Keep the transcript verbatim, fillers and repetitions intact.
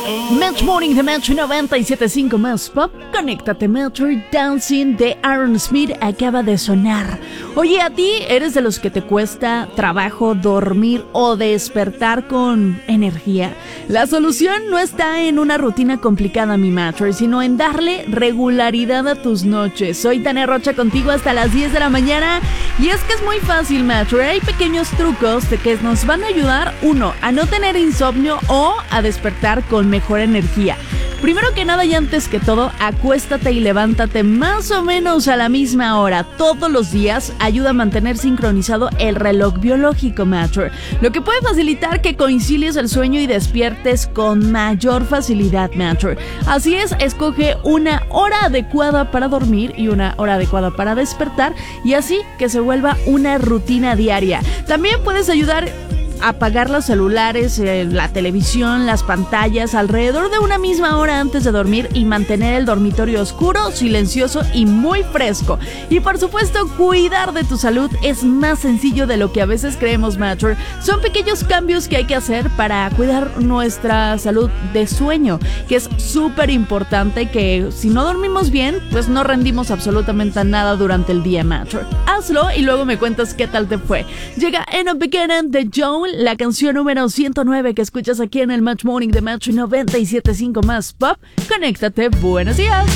Match Morning de Metro noventa y siete punto cinco más Pop. Conéctate, Metro. Dancing de Aaron Smith acaba de sonar. Oye, ¿a ti eres de los que te cuesta trabajo dormir o despertar con energía? La solución no está en una rutina complicada, mi Matro, sino en darle regularidad a tus noches. Soy Tania Rocha contigo hasta las diez de la mañana. Y es que es muy fácil, Matro. Hay pequeños trucos de que nos van a ayudar, uno, a no tener insomnio o a despertar con mejor energía. Primero que nada y antes que todo, acuéstate y levántate más o menos a la misma hora. Todos los días ayuda a mantener sincronizado el reloj biológico, Matro, lo que puede facilitar que concilies el sueño y despiertes con mayor facilidad, Matro. Así es, escoge una hora adecuada para dormir y una hora adecuada para despertar y así que se vuelva una rutina diaria. También puedes ayudar apagar los celulares, eh, la televisión, las pantallas alrededor de una misma hora antes de dormir y mantener el dormitorio oscuro, silencioso y muy fresco. Y por supuesto, cuidar de tu salud es más sencillo de lo que a veces creemos, Matro. Son pequeños cambios que hay que hacer para cuidar nuestra salud de sueño, que es súper importante, que si no dormimos bien, pues no rendimos absolutamente nada durante el día, Matro. Hazlo y luego me cuentas qué tal te fue. Llega In a Beginning de Joan, la canción número ciento nueve que escuchas aquí en el Match Morning de Match noventa y siete punto cinco más Pop. Conéctate, buenos días.